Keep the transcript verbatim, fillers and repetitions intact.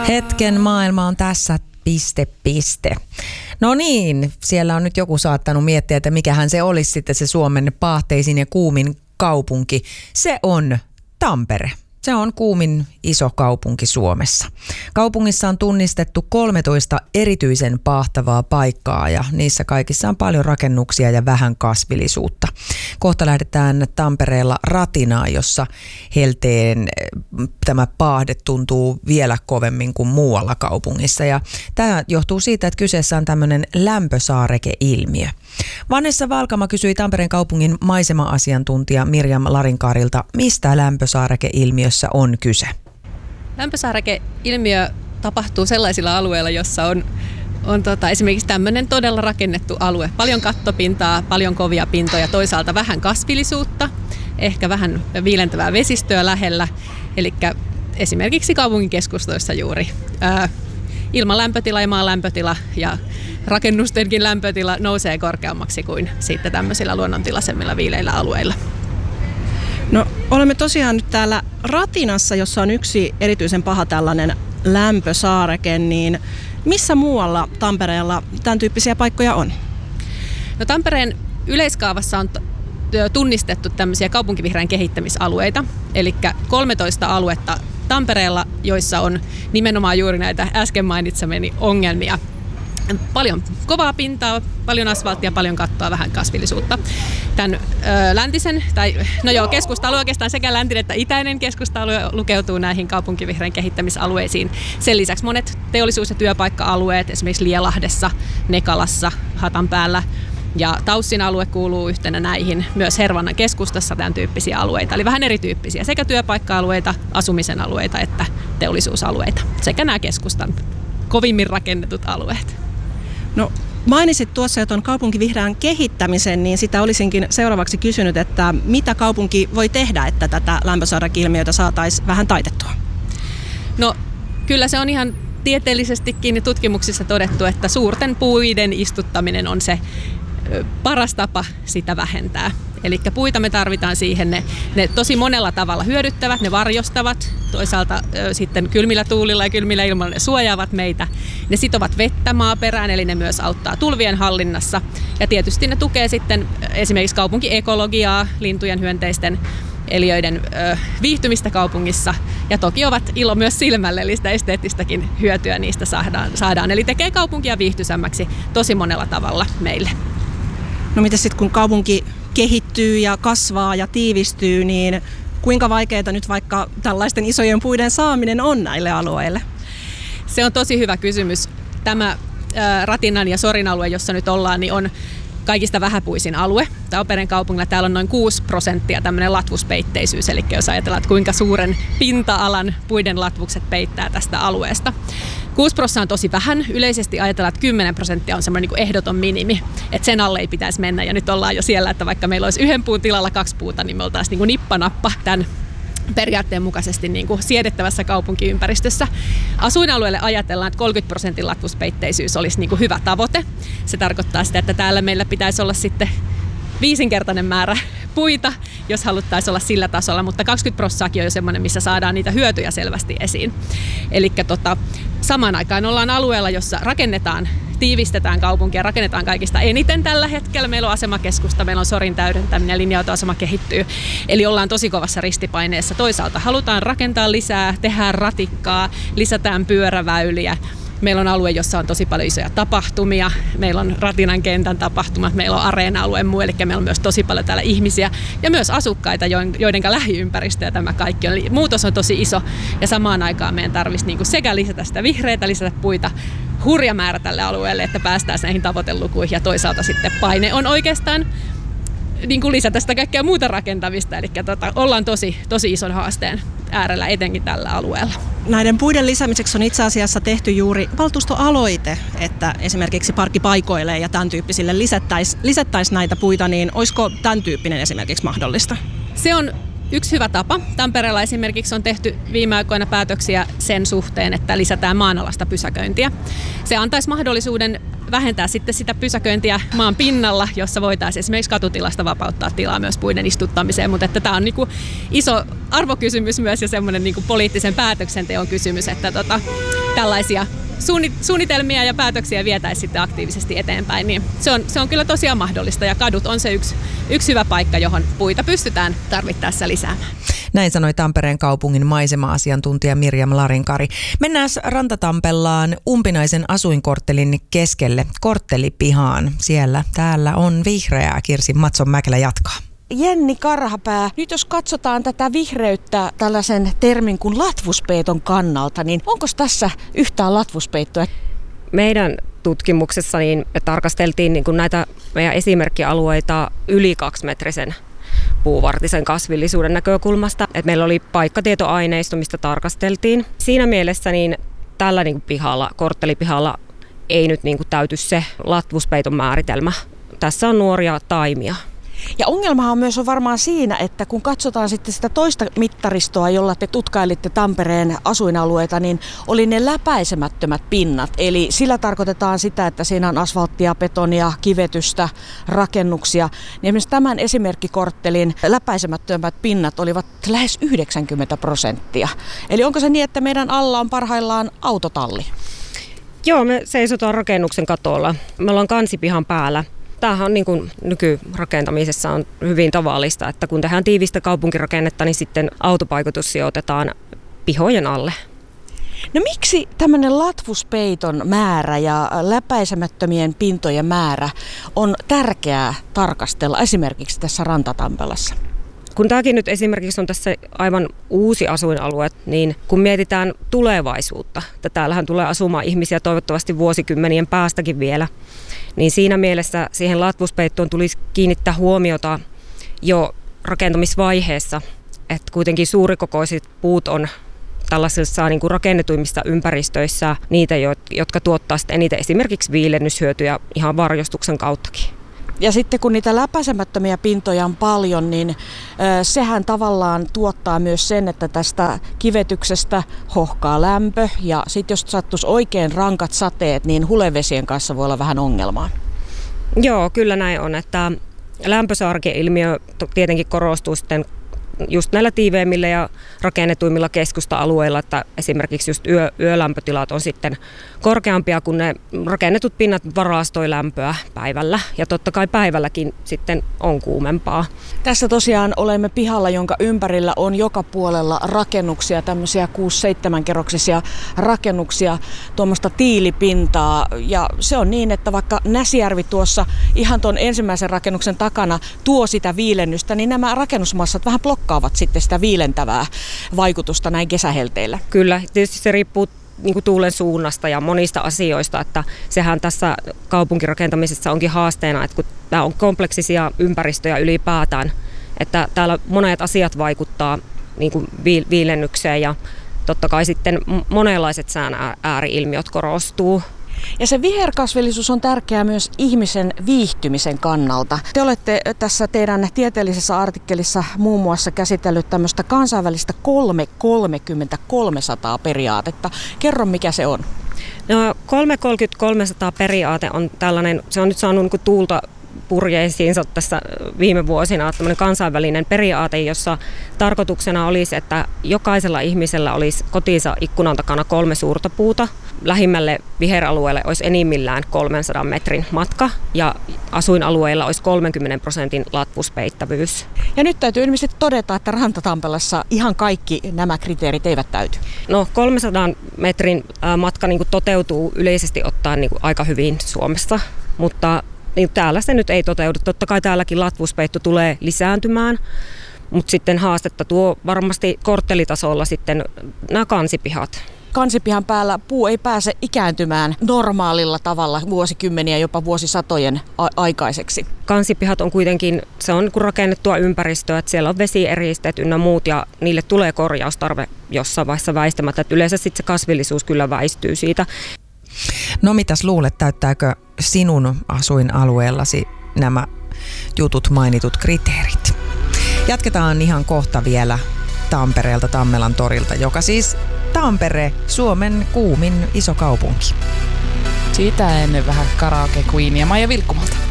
Hetken maailma on tässä, piste, piste. No niin, siellä on nyt joku saattanut miettiä, että mikähän se olisi sitten se Suomen paahteisin ja kuumin kaupunki. Se on Tampere. Se on kuumin iso kaupunki Suomessa. Kaupungissa on tunnistettu kolmetoista erityisen paahtavaa paikkaa ja niissä kaikissa on paljon rakennuksia ja vähän kasvillisuutta. Kohta lähdetään Tampereella Ratinaan, jossa helteen tämä paahde tuntuu vielä kovemmin kuin muualla kaupungissa. Ja tämä johtuu siitä, että kyseessä on tämmöinen lämpösaareke-ilmiö. Vanessa Valkama kysyi Tampereen kaupungin maisema-asiantuntija Mirjam Larinkaarilta, mistä lämpösaareke-ilmiössä on kyse. Lämpösaareke-ilmiö tapahtuu sellaisilla alueilla, jossa on, on tota, esimerkiksi tämmöinen todella rakennettu alue. Paljon kattopintaa, paljon kovia pintoja, toisaalta vähän kasvillisuutta, ehkä vähän viilentävää vesistöä lähellä. Eli esimerkiksi kaupungin keskustoissa juuri ää, ilman lämpötila ja maan lämpötila ja rakennustenkin lämpötila nousee korkeammaksi kuin sitten tämmöisillä luonnontilaisemmilla viileillä alueilla. No, olemme tosiaan nyt täällä Ratinassa, jossa on yksi erityisen paha tällainen lämpösaareke, niin missä muualla Tampereella tämän tyyppisiä paikkoja on? No, Tampereen yleiskaavassa on tunnistettu tämmöisiä kaupunkivihreän kehittämisalueita, eli kolmetoista aluetta Tampereella, joissa on nimenomaan juuri näitä äsken mainitsemani ongelmia. Paljon kovaa pintaa, paljon asfalttia, paljon kattoa, vähän kasvillisuutta. Tämän ö, läntisen, tai no joo, keskusta-alue oikeastaan sekä läntinen että itäinen keskusta-alue lukeutuu näihin kaupunkivihreän kehittämisalueisiin. Sen lisäksi monet teollisuus- ja työpaikka-alueet, esimerkiksi Lielahdessa, Nekalassa, Hatanpäällä ja Taussin alue kuuluu yhtenä näihin. Myös Hervannan keskustassa tämän tyyppisiä alueita, eli vähän erityyppisiä, sekä työpaikka-alueita, asumisen alueita että teollisuusalueita, sekä nämä keskustan kovimmin rakennetut alueet. No, mainitsit tuossa jo tuon kaupunkivihreän kehittämisen, niin sitä olisinkin seuraavaksi kysynyt, että mitä kaupunki voi tehdä, että tätä lämpösaareke-ilmiötä saataisiin vähän taitettua? No, kyllä se on ihan tieteellisestikin tutkimuksissa todettu, että suurten puiden istuttaminen on se paras tapa sitä vähentää. Eli puita me tarvitaan siihen, ne, ne tosi monella tavalla hyödyttävät, ne varjostavat, toisaalta ö, sitten kylmillä tuulilla ja kylmillä ilmalla ne suojaavat meitä. Ne sitovat vettä maaperään, eli ne myös auttaa tulvien hallinnassa. Ja tietysti ne tukee sitten esimerkiksi kaupunkiekologiaa, lintujen, hyönteisten, eliöiden ö, viihtymistä kaupungissa. Ja toki ovat ilo myös silmälle, eli sitä esteettistäkin hyötyä niistä saadaan. saadaan. Eli tekee kaupunkia viihtyisämmäksi tosi monella tavalla meille. No miten sitten kun kaupunki kehittyy ja kasvaa ja tiivistyy, niin kuinka vaikeaa nyt vaikka tällaisten isojen puiden saaminen on näille alueille? Se on tosi hyvä kysymys. Tämä ää, Ratinan ja Sorin alue, jossa nyt ollaan, niin on kaikista vähäpuisin alue. Tampereen kaupungilla täällä on noin kuusi prosenttia tämmöinen latvuspeitteisyys, eli jos ajatellaan, että kuinka suuren pinta-alan puiden latvukset peittää tästä alueesta. kuusi prosenttia on tosi vähän. Yleisesti ajatellaan, että kymmenen prosenttia on semmoinen niin kuin ehdoton minimi, että sen alle ei pitäisi mennä. Ja nyt ollaan jo siellä, että vaikka meillä olisi yhden puun tilalla kaksi puuta, niin me oltaisiin niin kuin nippanappa tämän periaatteen mukaisesti niin kuin siedettävässä kaupunkiympäristössä. Asuinalueelle ajatellaan, että kolmekymmentä prosentin latvuspeitteisyys olisi niin kuin hyvä tavoite. Se tarkoittaa sitä, että täällä meillä pitäisi olla sitten viisinkertainen määrä puita, jos haluttaisiin olla sillä tasolla, mutta kaksikymmentä prosenttia on jo semmoinen, missä saadaan niitä hyötyjä selvästi esiin. Eli tota, samaan aikaan ollaan alueella, jossa rakennetaan, tiivistetään kaupunkia, rakennetaan kaikista eniten tällä hetkellä. Meillä on asemakeskusta, meillä on Sorin täydentäminen ja linja-autoasema kehittyy. Eli ollaan tosi kovassa ristipaineessa. Toisaalta halutaan rakentaa lisää, tehdään ratikkaa, lisätään pyöräväyliä. Meillä on alue, jossa on tosi paljon isoja tapahtumia. Meillä on Ratinan kentän tapahtumat, meillä on areena-alue muu, eli meillä on myös tosi paljon täällä ihmisiä ja myös asukkaita, joiden lähiympäristö ja tämä kaikki on. Eli muutos on tosi iso ja samaan aikaan meidän tarvitsisi niin kuin sekä lisätä sitä vihreitä, lisätä puita, hurja määrä tälle alueelle, että päästään näihin tavoitelukuihin ja toisaalta sitten paine on oikeastaan niin kuin lisätä sitä kaikkea muuta rakentamista, eli tota, ollaan tosi, tosi ison haasteen äärellä etenkin tällä alueella. Näiden puiden lisäämiseksi on itse asiassa tehty juuri valtuustoaloite, että esimerkiksi parkkipaikoille ja tämän tyyppisille lisättäisiin lisättäisi näitä puita, niin olisiko tämän tyyppinen esimerkiksi mahdollista? Se on yksi hyvä tapa. Tampereella esimerkiksi on tehty viime aikoina päätöksiä sen suhteen, että lisätään maanalasta pysäköintiä. Se antaisi mahdollisuuden vähentää sitten sitä pysäköintiä maan pinnalla, jossa voitaisiin esimerkiksi katutilasta vapauttaa tilaa myös puiden istuttamiseen, mutta että tämä on niin kuin iso arvokysymys myös ja semmoinen niin kuin poliittisen päätöksenteon kysymys, että tota, tällaisia suunnitelmia ja päätöksiä vietäisiin sitten aktiivisesti eteenpäin, niin se on, se on kyllä tosiaan mahdollista ja kadut on se yksi, yksi hyvä paikka, johon puita pystytään tarvittaessa lisäämään. Näin sanoi Tampereen kaupungin maisema-asiantuntija Mirjam Larinkari. Mennään Rantatampellaan umpinaisen asuinkorttelin keskelle, korttelipihaan. Siellä täällä on vihreää. Kirsi Matson-Mäkelä jatkaa. Jenni Karhapää, nyt jos katsotaan tätä vihreyttä tällaisen termin kuin latvuspeiton kannalta, niin onko tässä yhtään latvuspeittoa? Meidän tutkimuksessa niin me tarkasteltiin niin kuin näitä meidän esimerkkialueita yli kaksimetrisen puuvartisen kasvillisuuden näkökulmasta. Et meillä oli paikkatietoaineisto, mistä tarkasteltiin. Siinä mielessä niin tällä niin kuin pihalla, korttelipihalla ei nyt niin kuin täyty se latvuspeiton määritelmä. Tässä on nuoria taimia. Ja ongelmahan myös on varmaan siinä, että kun katsotaan sitten sitä toista mittaristoa, jolla te tutkailitte Tampereen asuinalueita, niin oli ne läpäisemättömät pinnat. Eli sillä tarkoitetaan sitä, että siinä on asfalttia, betonia, kivetystä, rakennuksia. Niin esimerkiksi tämän esimerkkikorttelin läpäisemättömät pinnat olivat lähes yhdeksänkymmentä prosenttia. Eli onko se niin, että meidän alla on parhaillaan autotalli? Joo, me seisotaan rakennuksen katolla. Me ollaan kansipihan päällä. Tämähän on niin kuin nykyrakentamisessa on hyvin tavallista, että kun tehdään tiivistä kaupunkirakennetta, niin sitten autopaikoitus sijoitetaan pihojen alle. No miksi tämmöinen latvuspeiton määrä ja läpäisemättömien pintojen määrä on tärkeää tarkastella esimerkiksi tässä Rantatampelassa? Kun tämäkin nyt esimerkiksi on tässä aivan uusi asuinalue, niin kun mietitään tulevaisuutta, että täällähän tulee asumaan ihmisiä toivottavasti vuosikymmenien päästäkin vielä, niin siinä mielessä siihen latvuspeittoon tulisi kiinnittää huomiota jo rakentamisvaiheessa, että kuitenkin suurikokoiset puut on tällaisissa niin kuin rakennetuimmissa ympäristöissä niitä, jotka tuottaa sitten eniten esimerkiksi viilennyshyötyjä ihan varjostuksen kauttakin. Ja sitten kun niitä läpäisemättömiä pintoja on paljon, niin ö, sehän tavallaan tuottaa myös sen, että tästä kivetyksestä hohkaa lämpö. Ja sitten jos sattuisi oikein rankat sateet, niin hulevesien kanssa voi olla vähän ongelmaa. Joo, kyllä näin on. Että lämpösaareke-ilmiö tietenkin korostuu sitten just näillä tiiveimmillä ja rakennetuimmilla keskusta-alueilla, että esimerkiksi just yö, yölämpötilat on sitten korkeampia, kun ne rakennetut pinnat varastoi lämpöä päivällä. Ja totta kai päivälläkin sitten on kuumempaa. Tässä tosiaan olemme pihalla, jonka ympärillä on joka puolella rakennuksia, tämmöisiä kuusi seitsemän kerroksisia rakennuksia, tuommoista tiilipintaa. Ja se on niin, että vaikka Näsijärvi tuossa ihan tuon ensimmäisen rakennuksen takana tuo sitä viilennystä, niin nämä rakennusmassat vähän blokkaavat sitten sitä viilentävää vaikutusta näin kesähelteillä. Kyllä, tietysti se riippuu niin kuin tuulen suunnasta ja monista asioista, että sehän tässä kaupunkirakentamisessa onkin haasteena, että kun tämä on kompleksisia ympäristöjä ylipäätään, että täällä monet asiat vaikuttaa niin kuin viilennykseen ja totta kai sitten monenlaiset sään ääri-ilmiöt korostuu. Ja se viherkasvillisuus on tärkeää myös ihmisen viihtymisen kannalta. Te olette tässä teidän tieteellisessä artikkelissa muun muassa käsitellyt tämmöistä kansainvälistä kolme kolmekymmentä kolmesataa periaatetta. Kerro, mikä se on. No, kolme kolmekymmentä kolmesataa periaate on tällainen, se on nyt saanut niin kuin tuulta purjeisiinsa tässä viime vuosina, tämmöinen kansainvälinen periaate, jossa tarkoituksena olisi, että jokaisella ihmisellä olisi kotinsa ikkunan takana kolme suurta puuta. Lähimmälle viheralueelle olisi enimmillään kolmensadan metrin matka ja asuinalueilla olisi kolmenkymmenen prosentin latvuspeittävyys. Ja nyt täytyy ilmeisesti todeta, että Rantatampelassa ihan kaikki nämä kriteerit eivät täyty. No kolmensadan metrin matka niin kuin toteutuu yleisesti ottaen niin kuin aika hyvin Suomessa, mutta niin täällä se nyt ei toteudu. Totta kai täälläkin latvuspeitto tulee lisääntymään, mutta sitten haastetta tuo varmasti korttelitasolla sitten nämä kansipihat. Kansipihan päällä puu ei pääse ikääntymään normaalilla tavalla vuosikymmeniä, jopa vuosisatojen a- aikaiseksi. Kansipihat on kuitenkin, se on rakennettua ympäristöä, että siellä on vesieristeet ynnä muut ja niille tulee korjaustarve jossain vaiheessa väistämättä. Että yleensä sitten se kasvillisuus kyllä väistyy siitä. No mitäs luulet, täyttääkö sinun asuinalueellasi nämä jutut mainitut kriteerit? Jatketaan ihan kohta vielä Tampereelta, Tammelan torilta, joka siis Tampere, Suomen kuumin iso kaupunki. Siitä ennen vähän karaoke queenia Maija Vilkkumalta.